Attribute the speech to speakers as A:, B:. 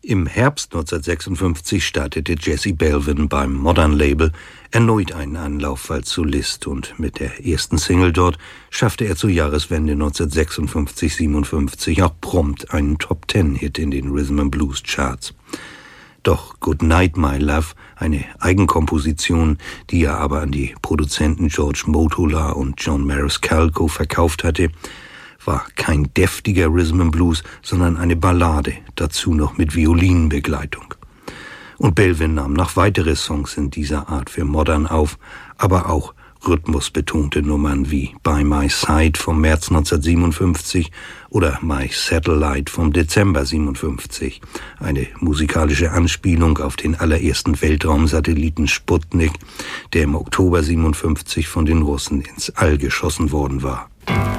A: Im Herbst 1956 startete Jesse Belvin beim Modern Label erneut einen Anlauf als Solist und mit der ersten Single dort schaffte er zur Jahreswende 1956/57 auch prompt einen Top-10-Hit in den Rhythm & Blues Charts. Doch Good Night My Love, eine Eigenkomposition, die er aber an die Produzenten George Mottola und John Maniscalco verkauft hatte, war kein deftiger Rhythm & Blues, sondern eine Ballade, dazu noch mit Violinbegleitung. Und Belvin nahm noch weitere Songs in dieser Art für Modern auf, aber auch rhythmusbetonte Nummern wie By My Side vom März 1957 oder My Satellite vom Dezember 57, eine musikalische Anspielung auf den allerersten Weltraumsatelliten Sputnik, der im Oktober 57 von den Russen ins All geschossen worden war.